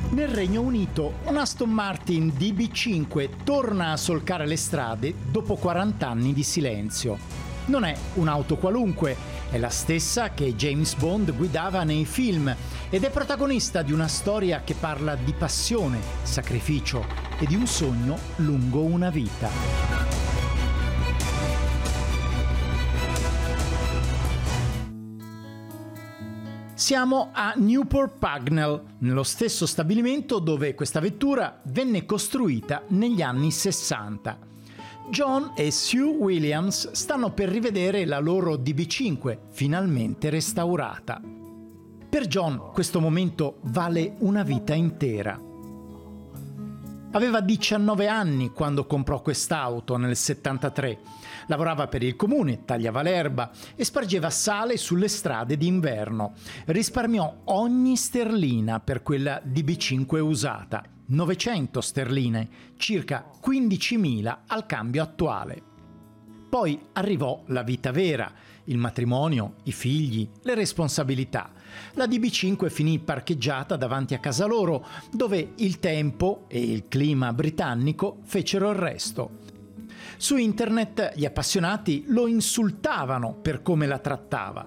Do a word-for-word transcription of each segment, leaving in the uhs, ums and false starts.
Nel Regno Unito un Aston Martin D B cinque torna a solcare le strade dopo quaranta anni di silenzio. Non è un'auto qualunque, è la stessa che James Bond guidava nei film ed è protagonista di una storia che parla di passione, sacrificio e di un sogno lungo una vita. Siamo a Newport Pagnell, nello stesso stabilimento dove questa vettura venne costruita negli anni sessanta. John e Sue Williams stanno per rivedere la loro D B cinque, finalmente restaurata. Per John questo momento vale una vita intera. Aveva diciannove anni quando comprò quest'auto nel settantatré. Lavorava per il comune, tagliava l'erba e spargeva sale sulle strade d'inverno. Risparmiò ogni sterlina per quella D B cinque usata, novecento sterline, circa quindicimila al cambio attuale. Poi arrivò la vita vera, il matrimonio, i figli, le responsabilità. La D B cinque finì parcheggiata davanti a casa loro, dove il tempo e il clima britannico fecero il resto. Su internet gli appassionati lo insultavano per come la trattava.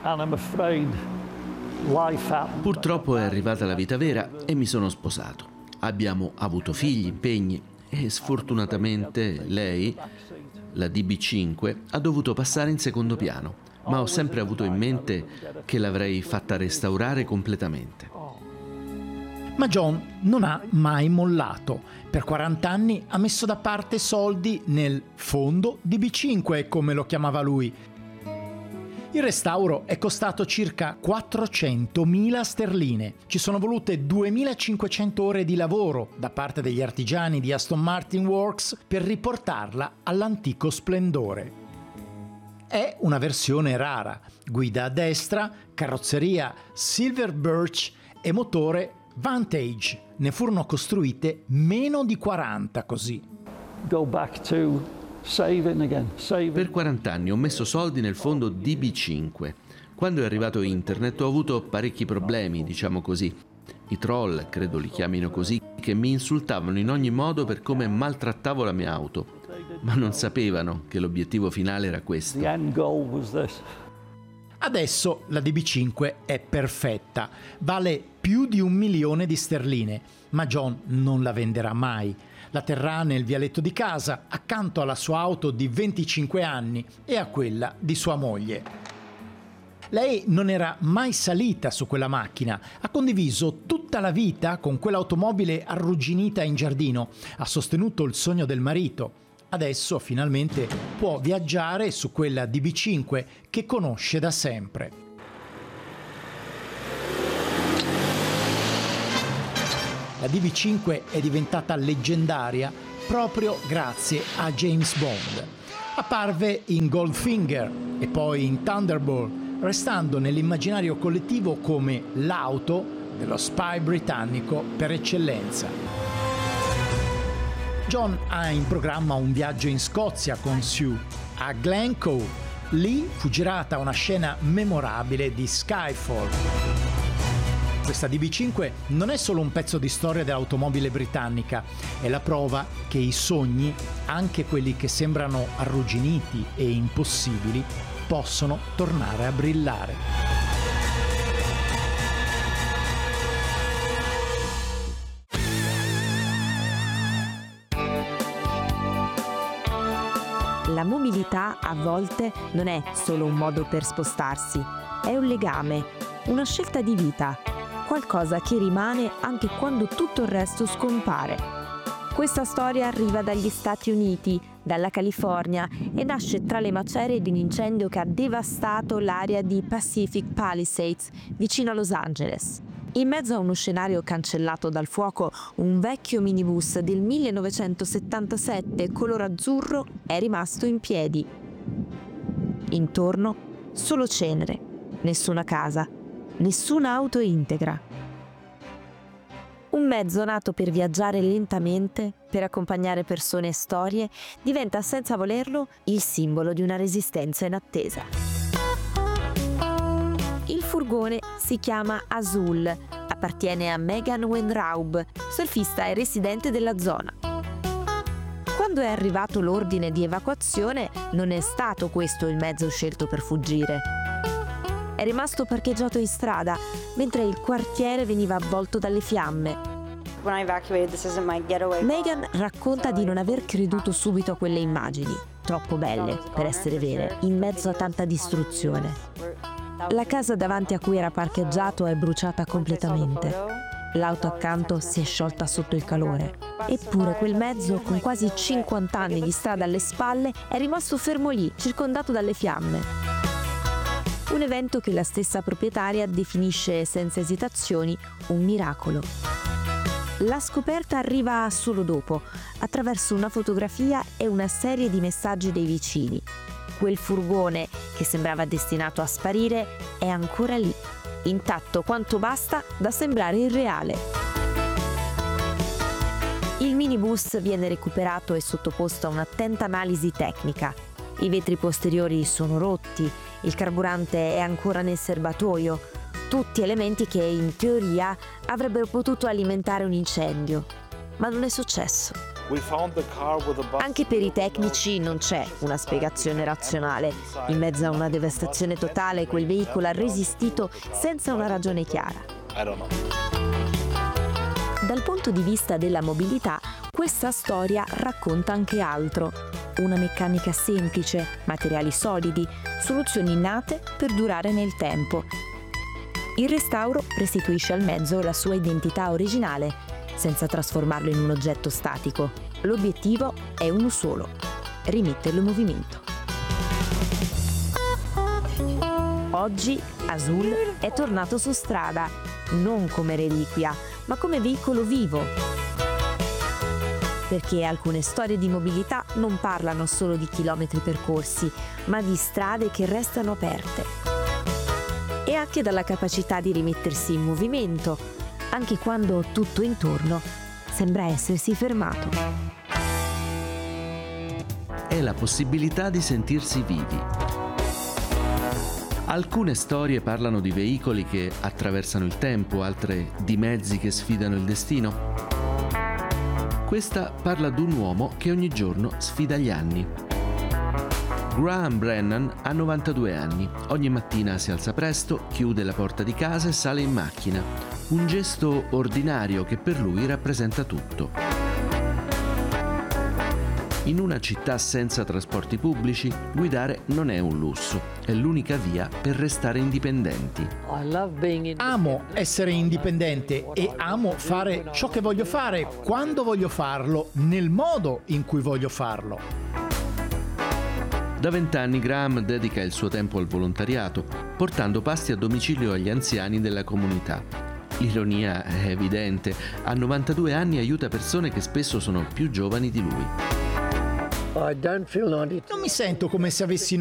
Purtroppo è arrivata la vita vera e mi sono sposato. Abbiamo avuto figli, impegni e sfortunatamente lei, la D B cinque, ha dovuto passare in secondo piano, ma ho sempre avuto in mente che l'avrei fatta restaurare completamente. Ma John non ha mai mollato. Per quaranta anni ha messo da parte soldi nel fondo D B cinque, come lo chiamava lui. Il restauro è costato circa quattrocentomila sterline. Ci sono volute duemilacinquecento ore di lavoro da parte degli artigiani di Aston Martin Works per riportarla all'antico splendore. È una versione rara, guida a destra, carrozzeria Silver Birch e motore Vantage. Ne furono costruite meno di quaranta così. Go back to saving again. Saving. Per quaranta anni ho messo soldi nel fondo D B cinque. Quando è arrivato internet ho avuto parecchi problemi, diciamo così. I troll, credo li chiamino così, che mi insultavano in ogni modo per come maltrattavo la mia auto. Ma non sapevano che l'obiettivo finale era questo. The end goal was this. Adesso la D B cinque è perfetta, vale più di un milione di sterline, ma John non la venderà mai. La terrà nel vialetto di casa, accanto alla sua auto di venticinque anni e a quella di sua moglie. Lei non era mai salita su quella macchina, ha condiviso tutta la vita con quell'automobile arrugginita in giardino, ha sostenuto il sogno del marito. Adesso finalmente può viaggiare su quella D B cinque che conosce da sempre. La D B cinque è diventata leggendaria proprio grazie a James Bond. Apparve in Goldfinger e poi in Thunderball, restando nell'immaginario collettivo come l'auto dello spy britannico per eccellenza. John ha in programma un viaggio in Scozia con Sue, a Glencoe. Lì fu girata una scena memorabile di Skyfall. Questa D B cinque non è solo un pezzo di storia dell'automobile britannica, è la prova che i sogni, anche quelli che sembrano arrugginiti e impossibili, possono tornare a brillare. La mobilità a volte non è solo un modo per spostarsi, è un legame, una scelta di vita, qualcosa che rimane anche quando tutto il resto scompare. Questa storia arriva dagli Stati Uniti, dalla California, e nasce tra le macerie di un incendio che ha devastato l'area di Pacific Palisades, vicino a Los Angeles. In mezzo a uno scenario cancellato dal fuoco, un vecchio minibus del millenovecentosettantasette color azzurro è rimasto in piedi. Intorno solo cenere, nessuna casa, nessuna auto integra. Un mezzo nato per viaggiare lentamente, per accompagnare persone e storie, diventa senza volerlo il simbolo di una resistenza in attesa. Il furgone si chiama Azul, appartiene a Megan Wenraub, surfista e residente della zona. Quando è arrivato l'ordine di evacuazione, non è stato questo il mezzo scelto per fuggire. È rimasto parcheggiato in strada, mentre il quartiere veniva avvolto dalle fiamme. Megan racconta di non aver creduto subito a quelle immagini, troppo belle per essere vere, in mezzo a tanta distruzione. La casa davanti a cui era parcheggiato è bruciata completamente. L'auto accanto si è sciolta sotto il calore. Eppure quel mezzo, con quasi cinquanta anni di strada alle spalle, è rimasto fermo lì, circondato dalle fiamme. Un evento che la stessa proprietaria definisce senza esitazioni un miracolo. La scoperta arriva solo dopo, attraverso una fotografia e una serie di messaggi dei vicini. Quel furgone, che sembrava destinato a sparire, è ancora lì, intatto quanto basta da sembrare irreale. Il minibus viene recuperato e sottoposto a un'attenta analisi tecnica. I vetri posteriori sono rotti, il carburante è ancora nel serbatoio, tutti elementi che in teoria avrebbero potuto alimentare un incendio, ma non è successo. Anche per i tecnici non c'è una spiegazione razionale. In mezzo a una devastazione totale, quel veicolo ha resistito senza una ragione chiara. Dal punto di vista della mobilità, questa storia racconta anche altro. Una meccanica semplice, materiali solidi, soluzioni nate per durare nel tempo. Il restauro restituisce al mezzo la sua identità originale, senza trasformarlo in un oggetto statico. L'obiettivo è uno solo: rimetterlo in movimento. Oggi Azul è tornato su strada, non come reliquia, ma come veicolo vivo. Perché alcune storie di mobilità non parlano solo di chilometri percorsi, ma di strade che restano aperte. E anche dalla capacità di rimettersi in movimento, anche quando tutto intorno sembra essersi fermato. È la possibilità di sentirsi vivi. Alcune storie parlano di veicoli che attraversano il tempo, altre di mezzi che sfidano il destino. Questa parla di un uomo che ogni giorno sfida gli anni. Graham Brennan ha novantadue anni. Ogni mattina si alza presto, chiude la porta di casa e sale in macchina. Un gesto ordinario che per lui rappresenta tutto. In una città senza trasporti pubblici, guidare non è un lusso, è l'unica via per restare indipendenti. Amo essere indipendente e amo fare ciò che voglio fare, quando voglio farlo, nel modo in cui voglio farlo. Da vent'anni Graham dedica il suo tempo al volontariato, portando pasti a domicilio agli anziani della comunità. L'ironia è evidente, a novantadue anni aiuta persone che spesso sono più giovani di lui. Non mi sento come se avessi